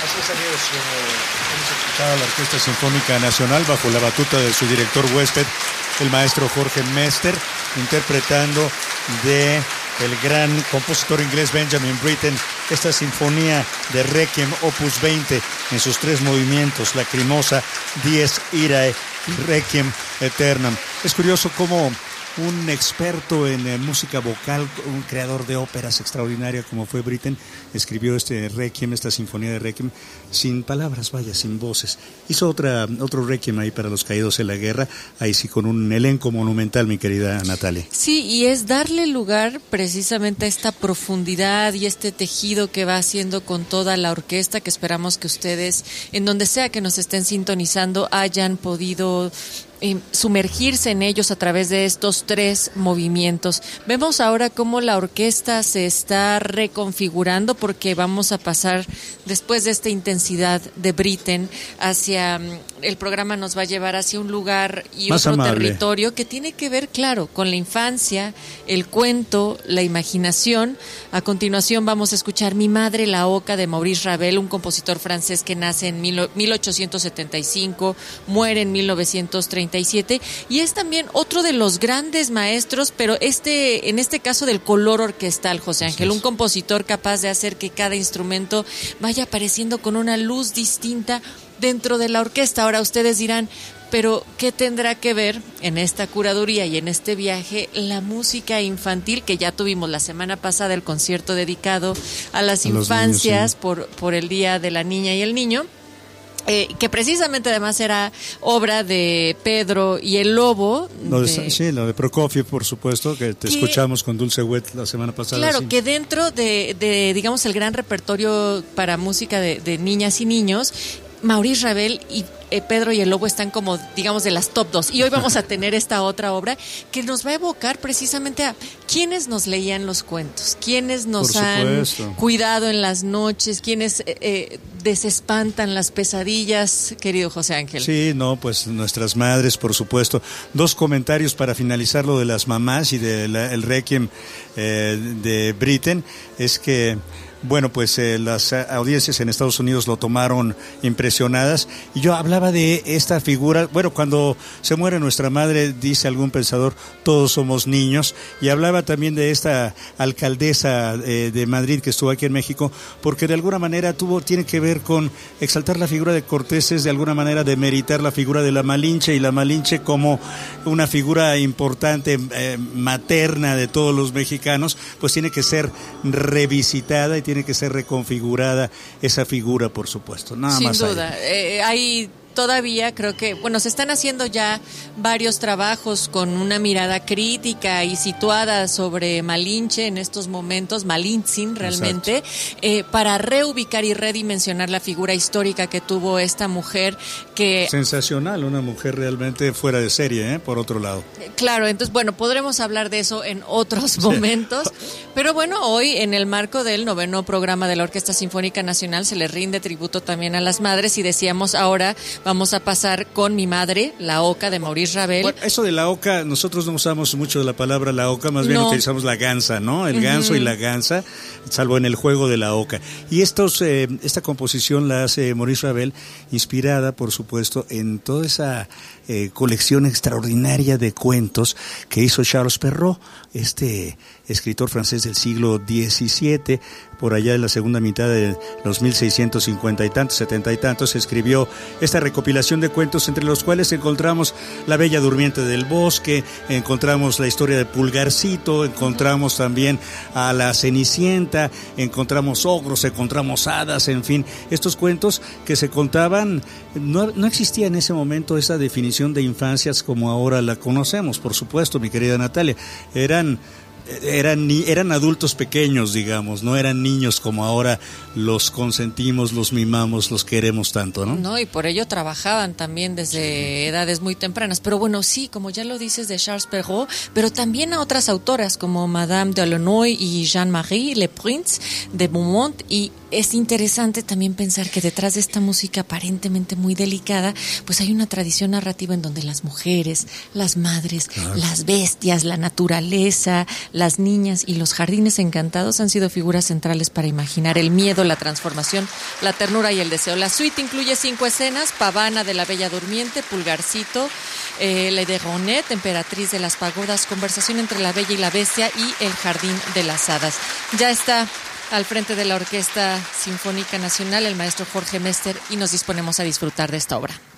Así es, amigos, hemos escuchado a la Orquesta Sinfónica Nacional bajo la batuta de su director huésped, el maestro Jorge Mester, interpretando de el gran compositor inglés Benjamin Britten esta sinfonía de Requiem Opus 20 en sus 3 movimientos, Lacrimosa, Dies Irae y Requiem Aeternam. Es curioso cómo un experto en música vocal, un creador de óperas extraordinaria como fue Britten, escribió este Requiem, esta sinfonía de Requiem, sin palabras, vaya, sin voces. Hizo otro Requiem ahí para los caídos en la guerra, ahí sí con un elenco monumental, mi querida Natalia. Sí, y es darle lugar precisamente a esta profundidad y este tejido que va haciendo con toda la orquesta, que esperamos que ustedes, en donde sea que nos estén sintonizando, hayan podido sumergirse en ellos a través de estos 3 movimientos. Vemos ahora cómo la orquesta se está reconfigurando, porque vamos a pasar, después de esta intensidad de Britten, hacia el programa nos va a llevar hacia un lugar y más otro amable territorio que tiene que ver, claro, con la infancia, el cuento, la imaginación. A continuación vamos a escuchar Mi madre, la oca, de Maurice Ravel, un compositor francés que nace en 1875, muere en 1937, y es también otro de los grandes maestros, pero en este caso del color orquestal, José Ángel, un compositor capaz de hacer que cada instrumento vaya apareciendo con una luz distinta dentro de la orquesta. Ahora ustedes dirán, pero ¿qué tendrá que ver en esta curaduría y en este viaje la música infantil, que ya tuvimos la semana pasada el concierto dedicado a las infancias, niños, sí, por el Día de la Niña y el Niño? Que precisamente además era obra de Pedro y el Lobo. Lo de Prokofiev, por supuesto, que escuchamos con Dulce Wet la semana pasada. Claro, sí, que dentro de digamos, el gran repertorio para música de niñas y niños, Maurice Ravel y Pedro y el Lobo están como, digamos, de las top 2. Y hoy vamos a tener esta otra obra que nos va a evocar precisamente a quienes nos leían los cuentos, quienes nos han cuidado en las noches, quienes desespantan las pesadillas, querido José Ángel. Sí, no, pues nuestras madres, por supuesto. 2 comentarios para finalizar lo de las mamás y del Requiem de Britten. Es que, bueno, pues las audiencias en Estados Unidos lo tomaron impresionadas, y yo hablaba de esta figura. Bueno, cuando se muere nuestra madre, dice algún pensador, todos somos niños, y hablaba también de esta alcaldesa de Madrid que estuvo aquí en México, porque de alguna manera tiene que ver con exaltar la figura de Cortés, de alguna manera demeritar la figura de la Malinche, y la Malinche como una figura importante, materna de todos los mexicanos, pues tiene que ser revisitada y tiene que ser reconfigurada esa figura, por supuesto. Nada más. Sin duda. Hay todavía, creo que, bueno, se están haciendo ya varios trabajos con una mirada crítica y situada sobre Malinche en estos momentos, Malintzin realmente, para reubicar y redimensionar la figura histórica que tuvo esta mujer, que... Sensacional, una mujer realmente fuera de serie, por otro lado. Claro, entonces, bueno, podremos hablar de eso en otros momentos, pero bueno, hoy en el marco del 9º programa de la Orquesta Sinfónica Nacional se le rinde tributo también a las madres, y decíamos ahora vamos a pasar con Mi madre, la oca, de Maurice Ravel. Bueno, eso de la oca, nosotros no usamos mucho la palabra la oca, más bien utilizamos la gansa, ¿no? El ganso y la gansa, salvo en el juego de la oca. Y esta composición la hace Maurice Ravel, inspirada, por supuesto, en toda esa colección extraordinaria de cuentos que hizo Charles Perrault, este escritor francés del siglo XVII, por allá de la segunda mitad de los 1650 y tantos, 70 y tantos, escribió esta recopilación de cuentos, entre los cuales encontramos La Bella Durmiente del Bosque, encontramos la historia de Pulgarcito, encontramos también a la Cenicienta, encontramos ogros, encontramos hadas, en fin, estos cuentos que se contaban. No existía en ese momento esa definición de infancias como ahora la conocemos, por supuesto, mi querida Natalia. Eran adultos pequeños, digamos, no eran niños como ahora los consentimos, los mimamos, los queremos tanto, ¿no? No, y por ello trabajaban también desde edades muy tempranas. Pero bueno, sí, como ya lo dices, de Charles Perrault, pero también a otras autoras como Madame de Aulnoy y Jean-Marie Le Prince de Beaumont, y es interesante también pensar que detrás de esta música aparentemente muy delicada, pues hay una tradición narrativa en donde las mujeres, las madres, las bestias, la naturaleza, las niñas y los jardines encantados han sido figuras centrales para imaginar el miedo, la transformación, la ternura y el deseo. La suite incluye 5 escenas: Pavana de la Bella Durmiente, Pulgarcito, La de Ronette, Emperatriz de las Pagodas, Conversación entre la Bella y la Bestia y El Jardín de las Hadas. Ya está al frente de la Orquesta Sinfónica Nacional el maestro Jorge Mester y nos disponemos a disfrutar de esta obra.